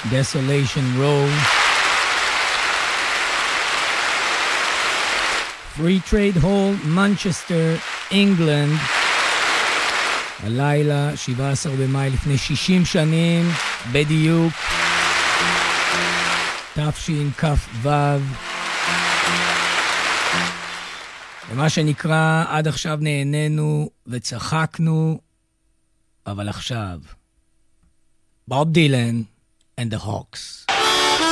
Desolation Row. Free Trade Hall, מנצ'סטר, אנגלנד. הלילה, 17 במאי לפני 60 שנים, בדיוק. תשכ"ו. ומה שנקרא, עד עכשיו נהנינו וצחקנו, אבל עכשיו, בוב דילן and the Hawks.